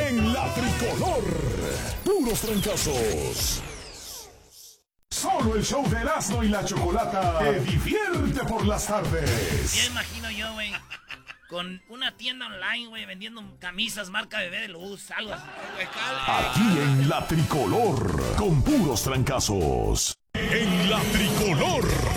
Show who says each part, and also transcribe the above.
Speaker 1: en la tricolor. Puros trancazos. Solo el show de Erasmo y la Chocolata te divierte por las tardes.
Speaker 2: Ya imagino yo, güey, con una tienda online, güey, vendiendo camisas marca Bebé de Luz, algo así.
Speaker 1: Aquí en la tricolor, con puros trancazos. En la tricolor.